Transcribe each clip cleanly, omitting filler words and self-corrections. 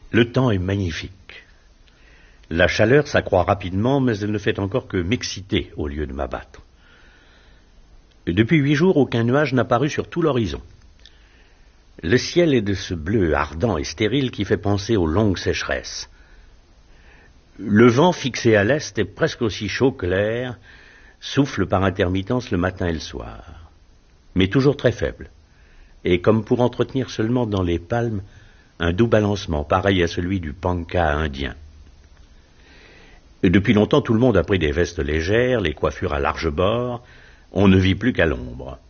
Le temps est magnifique. La chaleur s'accroît rapidement, mais elle ne fait encore que m'exciter au lieu de m'abattre. Depuis 8 jours, aucun nuage n'a paru sur tout l'horizon. Le ciel est de ce bleu ardent et stérile qui fait penser aux longues sécheresses. Le vent fixé à l'est est presque aussi chaud que l'air, souffle par intermittence le matin et le soir, mais toujours très faible, et comme pour entretenir seulement dans les palmes un doux balancement, pareil à celui du panka indien. Et depuis longtemps, tout le monde a pris des vestes légères, les coiffures à large bord, on ne vit plus qu'à l'ombre.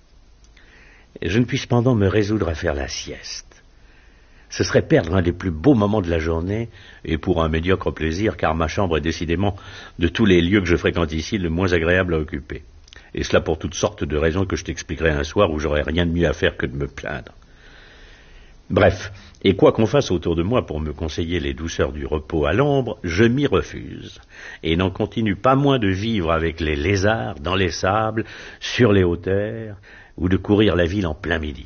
Je ne puis cependant me résoudre à faire la sieste. Ce serait perdre un des plus beaux moments de la journée, et pour un médiocre plaisir, car ma chambre est décidément, de tous les lieux que je fréquente ici, le moins agréable à occuper. Et cela pour toutes sortes de raisons que je t'expliquerai un soir où j'aurais rien de mieux à faire que de me plaindre. Bref, et quoi qu'on fasse autour de moi pour me conseiller les douceurs du repos à l'ombre, je m'y refuse, et n'en continue pas moins de vivre avec les lézards, dans les sables, sur les hauteurs, ou de courir la ville en plein midi.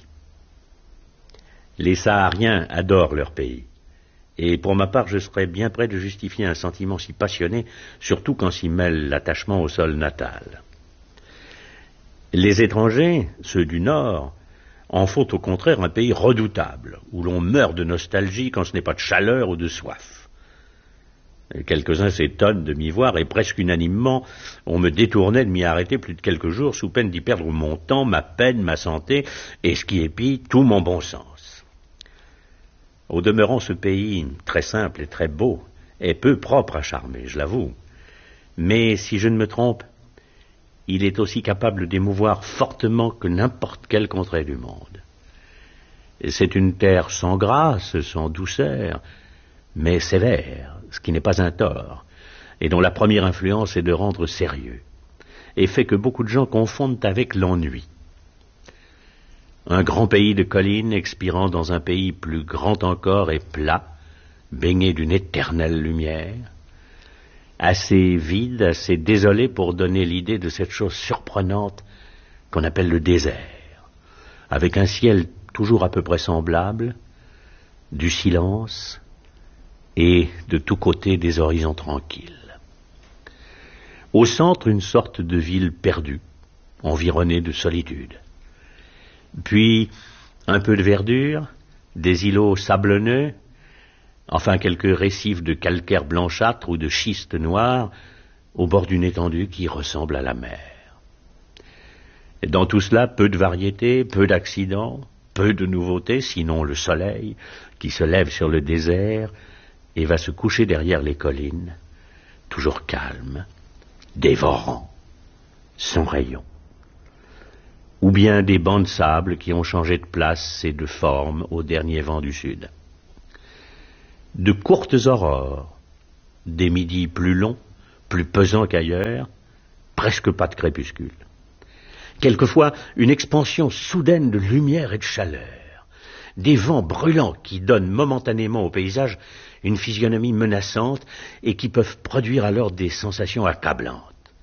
Les Sahariens adorent leur pays, et pour ma part je serais bien prêt de justifier un sentiment si passionné, surtout quand s'y mêle l'attachement au sol natal. Les étrangers, ceux du Nord, en font au contraire un pays redoutable, où l'on meurt de nostalgie quand ce n'est pas de chaleur ou de soif. Quelques-uns s'étonnent de m'y voir, et presque unanimement, on me détournait de m'y arrêter plus de quelques jours, sous peine d'y perdre mon temps, ma peine, ma santé, et ce qui est pis, tout mon bon sens. Au demeurant, ce pays, très simple et très beau, est peu propre à charmer, je l'avoue. Mais si je ne me trompe, il est aussi capable d'émouvoir fortement que n'importe quelle contrée du monde. Et c'est une terre sans grâce, sans douceur, mais sévère, ce qui n'est pas un tort, et dont la première influence est de rendre sérieux, et fait que beaucoup de gens confondent avec l'ennui. Un grand pays de collines expirant dans un pays plus grand encore et plat, baigné d'une éternelle lumière, assez vide, assez désolé pour donner l'idée de cette chose surprenante qu'on appelle le désert, avec un ciel toujours à peu près semblable, du silence et de tous côtés des horizons tranquilles. Au centre, une sorte de ville perdue, environnée de solitude. Puis, un peu de verdure, des îlots sablonneux, enfin quelques récifs de calcaire blanchâtre ou de schiste noir, au bord d'une étendue qui ressemble à la mer. Et dans tout cela, peu de variété, peu d'accidents, peu de nouveautés, sinon le soleil qui se lève sur le désert et va se coucher derrière les collines, toujours calme, dévorant, sans rayon. Ou bien des bancs de sable qui ont changé de place et de forme au dernier vent du sud. De courtes aurores, des midis plus longs, plus pesants qu'ailleurs, presque pas de crépuscule. Quelquefois, une expansion soudaine de lumière et de chaleur, des vents brûlants qui donnent momentanément au paysage une physionomie menaçante et qui peuvent produire alors des sensations accablantes.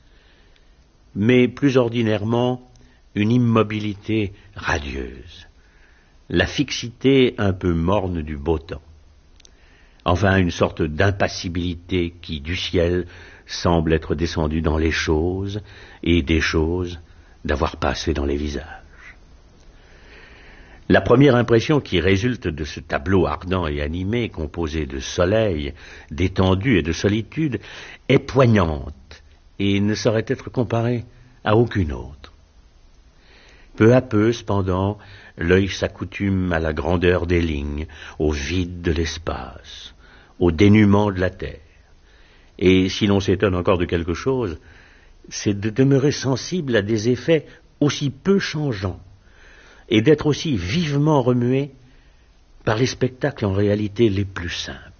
Mais plus ordinairement, une immobilité radieuse, la fixité un peu morne du beau temps. Enfin, une sorte d'impassibilité qui, du ciel, semble être descendue dans les choses, et des choses, d'avoir passé dans les visages. La première impression qui résulte de ce tableau ardent et animé, composé de soleil, d'étendue et de solitude, est poignante, et ne saurait être comparée à aucune autre. Peu à peu, cependant, l'œil s'accoutume à la grandeur des lignes, au vide de l'espace, au dénuement de la terre. Et si l'on s'étonne encore de quelque chose, c'est de demeurer sensible à des effets aussi peu changeants, et d'être aussi vivement remué par les spectacles en réalité les plus simples.